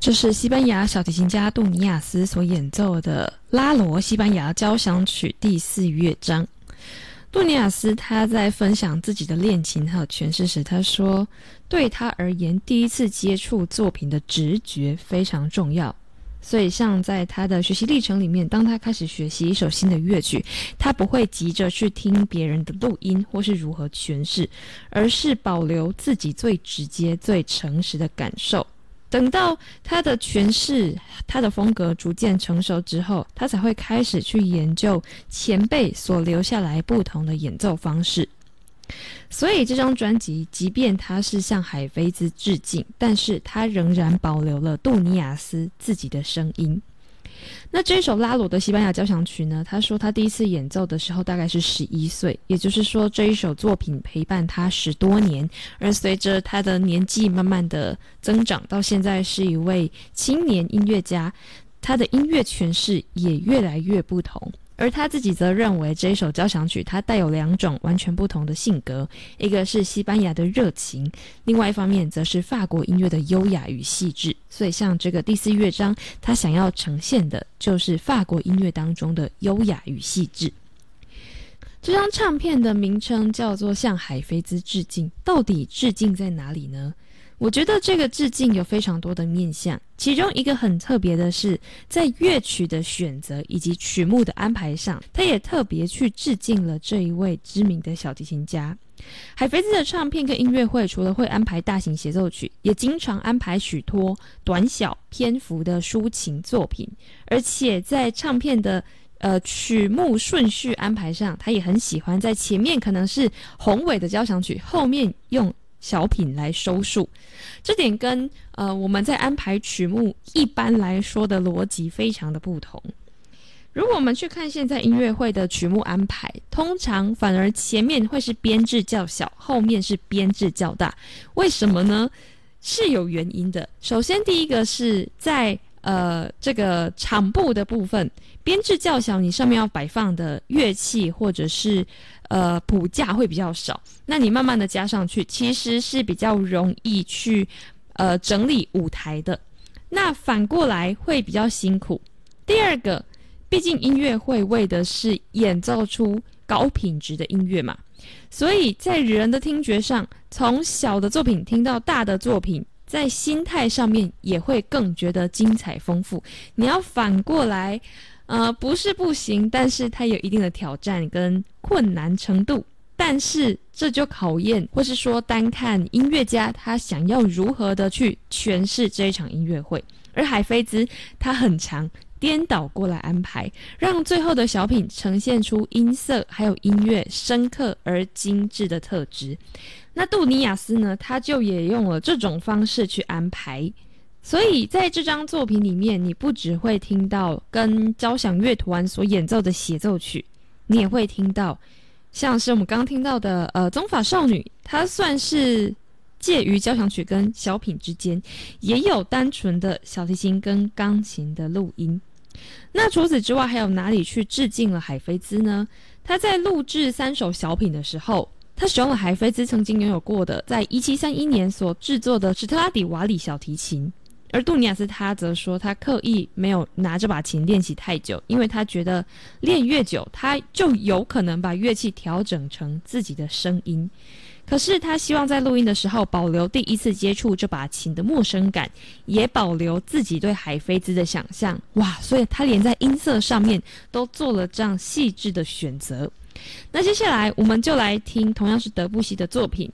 这是西班牙小提琴家杜尼亚斯所演奏的拉罗西班牙交响曲第4乐章。杜尼亚斯他在分享自己的练琴还有诠释时，他说对他而言，第一次接触作品的直觉非常重要。所以像在他的学习历程里面，当他开始学习一首新的乐曲，他不会急着去听别人的录音或是如何诠释，而是保留自己最直接最诚实的感受。等到他的诠释他的风格逐渐成熟之后，他才会开始去研究前辈所留下来不同的演奏方式。所以这张专辑即便他是向海菲兹致敬，但是他仍然保留了杜尼亚斯自己的声音。那这一首拉罗的西班牙交响曲呢，他说他第一次演奏的时候大概是11岁，也就是说这一首作品陪伴他10多年，而随着他的年纪慢慢的增长，到现在是一位青年音乐家，他的音乐诠释也越来越不同。而他自己则认为这一首交响曲它带有2种完全不同的性格，一个是西班牙的热情，另外一方面则是法国音乐的优雅与细致。所以像这个第4乐章，他想要呈现的就是法国音乐当中的优雅与细致。这张唱片的名称叫做向海菲兹致敬，到底致敬在哪里呢？我觉得这个致敬有非常多的面向，其中一个很特别的是在乐曲的选择以及曲目的安排上，他也特别去致敬了这一位知名的小提琴家。海菲兹的唱片跟音乐会除了会安排大型协奏曲，也经常安排许多短小篇幅的抒情作品，而且在唱片的曲目顺序安排上，他也很喜欢在前面可能是宏伟的交响曲，后面用小品来收束。这点跟我们在安排曲目一般来说的逻辑非常的不同。如果我们去看现在音乐会的曲目安排，通常反而前面会是编制较小，后面是编制较大。为什么呢？是有原因的。首先第一个是在这个场部的部分，编制较小，你上面要摆放的乐器或者是谱架会比较少，那你慢慢的加上去，其实是比较容易去整理舞台的。那反过来会比较辛苦。第二个，毕竟音乐会为的是演奏出高品质的音乐嘛，所以在人的听觉上，从小的作品听到大的作品，在心态上面也会更觉得精彩丰富。你要反过来不是不行，但是它有一定的挑战跟困难程度。但是这就考验，或是说单看音乐家他想要如何的去诠释这一场音乐会。而海菲兹他很常颠倒过来安排，让最后的小品呈现出音色还有音乐深刻而精致的特质。那杜尼亚斯呢，他就也用了这种方式去安排。所以在这张作品里面，你不只会听到跟交响乐团所演奏的协奏曲，你也会听到像是我们刚刚听到的宗法少女，它算是介于交响曲跟小品之间，也有单纯的小提琴跟钢琴的录音。那除此之外，还有哪里去致敬了海菲兹呢？他在录制3首小品的时候，他使用了海菲兹曾经拥有过的在1731年所制作的史特拉迪瓦里小提琴。而杜尼亚斯他则说，他刻意没有拿这把琴练习太久，因为他觉得练越久，他就有可能把乐器调整成自己的声音。可是他希望在录音的时候保留第一次接触这把琴的陌生感，也保留自己对海菲兹的想象。哇，所以他连在音色上面都做了这样细致的选择。那接下来我们就来听同样是德布西的作品，